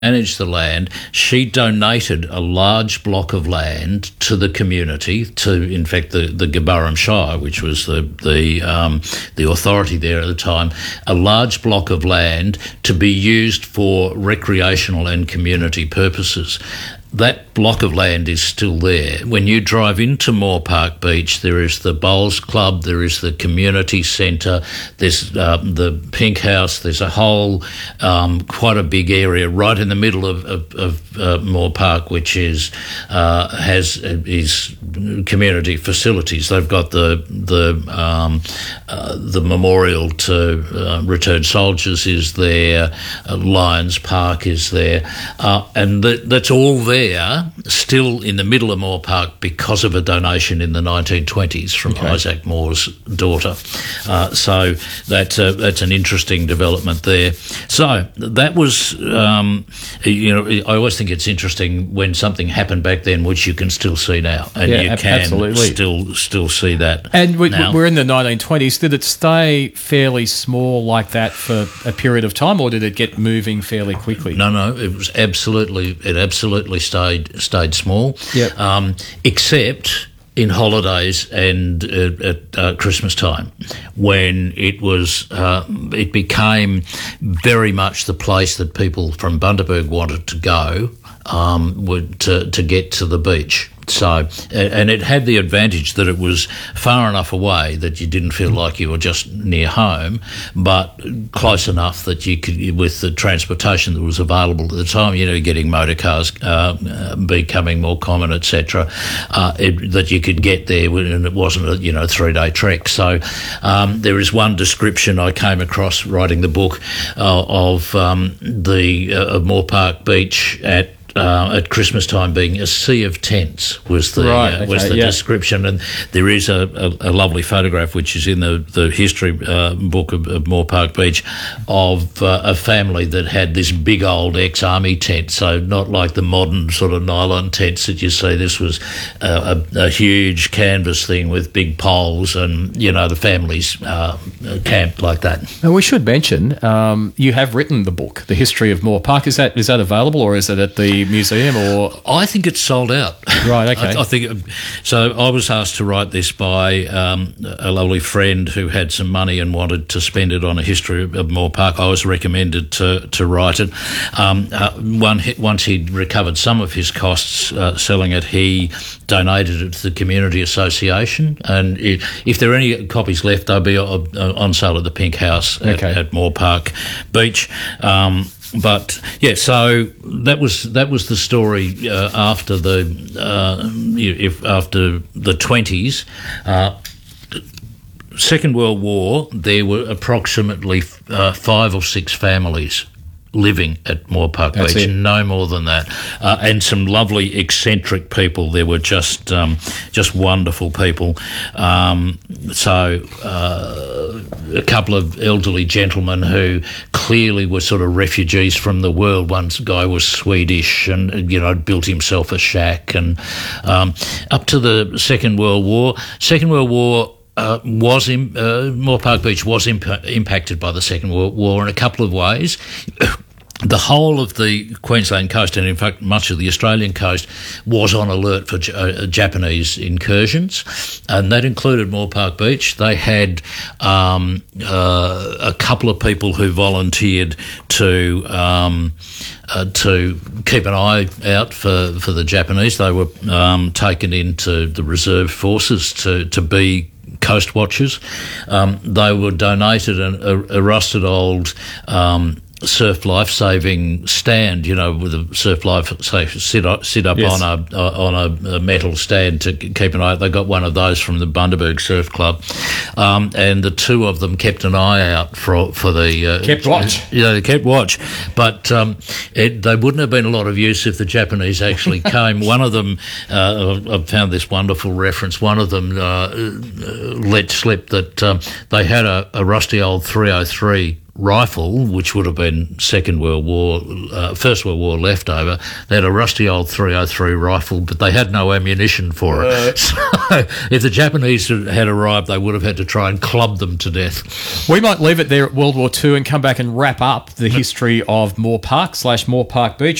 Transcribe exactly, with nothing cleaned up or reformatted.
managed the land. She donated a large block of land to the community, to in fact the, the Gaburrum Shire, which was the the um, the authority there at the time, a large block of land to be used for recreational and community purposes. That block of land is still there. When you drive into Moore Park Beach, there is the Bowls Club, there is the community centre, there's um, the Pink House, there's a whole, um, quite a big area right in the middle of, of, of uh, Moore Park, which is uh, has is community facilities. They've got the the um, uh, the memorial to uh, returned soldiers is there, uh, Lions Park is there, uh, and th- that's all there. Still in the middle of Moore Park because of a donation in the nineteen twenties from okay. Isaac Moore's daughter. Uh, so that's a, that's an interesting development there. So that was, um, you know, I always think it's interesting when something happened back then, which you can still see now, and yeah, you ab- can absolutely. still still see that. And we, now. we're in the nineteen twenties. Did it stay fairly small like that for a period of time, or did it get moving fairly quickly? No, no, it was absolutely, it absolutely stayed stayed small. Yep. Um, except in holidays and uh, at uh, Christmas time, when it was, uh, it became very much the place that people from Bundaberg wanted to go um, would to, to get to the beach. So, and it had the advantage that it was far enough away that you didn't feel like you were just near home, but close enough that you could, with the transportation that was available at the time, you know, getting motor cars uh, becoming more common, et cetera, uh, it, that you could get there and it wasn't a, you know, three-day trek. So um, there is one description I came across writing the book uh, of um, the uh, of Moore Park Beach at Uh, at Christmas time being a sea of tents was the right, uh, okay, was the yeah. description, and there is a, a, a lovely photograph which is in the the history uh, book of, of Moore Park Beach of uh, a family that had this big old ex-army tent, so not like the modern sort of nylon tents that you see. This was uh, a, a huge canvas thing with big poles, and you know the families uh, camped like that. Now we should mention um, you have written the book, The History of Moore Park. Is that is that available, or is it at the museum? Or I think it's sold out. Right, okay. I, I think so. I was asked to write this by um, a lovely friend who had some money and wanted to spend it on a history of Moore Park. I was recommended to to write it. Um, uh, one once he'd recovered some of his costs uh, selling it, he donated it to the Community Association, and it, if there are any copies left, they'll be on, on sale at the Pink House at, okay. at Moore Park Beach. Um, But yeah, so that was that was the story uh, after the uh, if after the twenties. Uh, Second World War, there were approximately uh, five or six families living at Moore Park That's Beach, it. no more than that, uh, and some lovely eccentric people. There were just um, just wonderful people. Um, so uh, a couple of elderly gentlemen who clearly were sort of refugees from the world. One guy was Swedish and, you know, built himself a shack, and um, up to the Second World War. Second World War. Uh, was in, uh, Moore Park Beach was imp- impacted by the Second World War in a couple of ways. The whole of the Queensland coast, and in fact much of the Australian coast, was on alert for J- uh, Japanese incursions, and that included Moore Park Beach. They had um, uh, a couple of people who volunteered to um, uh, to keep an eye out for, for the Japanese. They were um, taken into the reserve forces to, to be coast watchers. Um, they were donated an, a, a rusted old um, surf life-saving stand, you know, with a surf life safe sit up, sit up yes. on a uh, on a, a metal stand to keep an eye. They got one of those from the Bundaberg Surf Club, um, and the two of them kept an eye out for for the uh, kept watch. Yeah, they kept watch, but um, it, they wouldn't have been a lot of use if the Japanese actually came. One of them, uh, I've found this wonderful reference. One of them uh, let slip that um, they had a, a rusty old three oh three rifle, which would have been Second World War, uh, First World War leftover. They had a rusty old three oh three rifle, but they had no ammunition for it. Uh, so if the Japanese had arrived, they would have had to try and club them to death. We might leave it there at World War Two and come back and wrap up the history of Moore Park slash Moore Park Beach.